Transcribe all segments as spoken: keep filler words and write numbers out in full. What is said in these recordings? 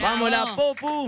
¡Vamos la Popu!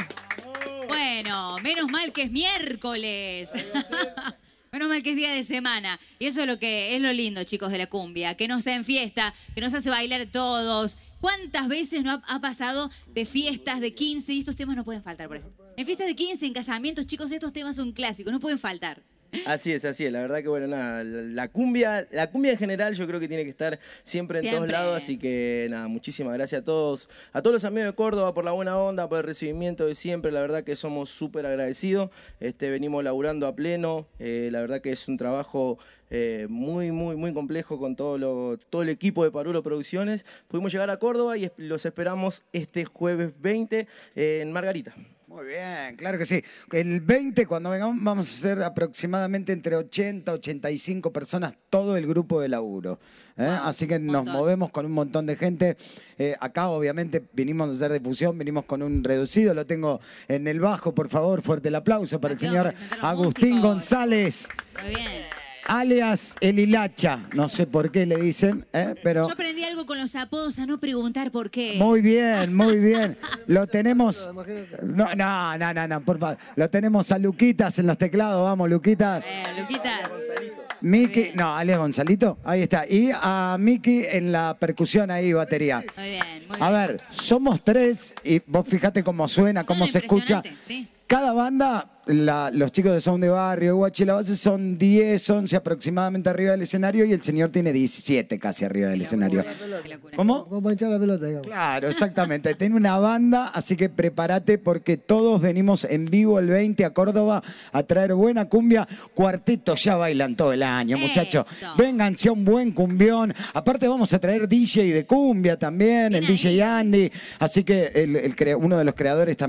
Bueno, menos mal que es miércoles. Menos mal que es día de semana. Y eso es lo que es lo lindo, chicos, de la cumbia. Que nos en fiesta, que nos hace bailar todos. ¿Cuántas veces no ha, ha pasado de fiestas de quince? Y estos temas no pueden faltar, por ejemplo. En fiestas de quince, en casamientos, chicos, estos temas son clásicos, no pueden faltar. Así es, así es. La verdad que, bueno, nada, la cumbia, la cumbia en general yo creo que tiene que estar siempre en Siempre. todos lados, así que, nada, muchísimas gracias a todos, a todos los amigos de Córdoba por la buena onda, por el recibimiento de siempre, la verdad que somos súper agradecidos, este, venimos laburando a pleno, eh, la verdad que es un trabajo eh, muy, muy, muy complejo con todo, lo, todo el equipo de Parulo Producciones. Pudimos llegar a Córdoba y los esperamos este jueves veinte eh, en Margarita. Muy bien, claro que sí. El veinte, cuando vengamos, vamos a ser aproximadamente entre ochenta, ochenta y cinco personas, todo el grupo de laburo. ¿eh? Wow, Así que nos montón. movemos con un montón de gente. Eh, acá, obviamente, vinimos a hacer difusión, venimos con un reducido. Lo tengo en el bajo, por favor. Fuerte el aplauso para el Acción, señor para presentar los Agustín músicos. González, Muy bien. alias El Hilacha. No sé por qué le dicen, ¿eh? pero... Yo aprendí algo con los apodos a no preguntar por qué. Muy bien, muy bien. Lo tenemos... No, no, no, no, no, por favor. Lo tenemos a Luquitas en los teclados. Vamos, Luquitas. Eh, Luquitas. Miki, bien. no, alias Gonzalito. Ahí está. Y a Miki en la percusión ahí, batería. Muy bien, muy bien. A ver, somos tres y vos fíjate cómo suena, cómo Suena se escucha. impresionante, sí. Cada banda, la- los chicos de Sound de Barrio, Guachi y la base son diez, once aproximadamente arriba del escenario y el señor tiene diecisiete casi arriba del escenario. Qué locura. ¿Cómo? Vamos a echar la pelota, digamos. Claro, exactamente. Tiene una banda, así que prepárate porque todos venimos en vivo el veinte a Córdoba a traer buena cumbia. Cuartetos ya bailan todo el año, muchachos. Eso. Vénganse a un buen cumbión. Aparte vamos a traer D J de cumbia también, Bien el D J ahí. Andy. Así que el, el crea- uno de los creadores también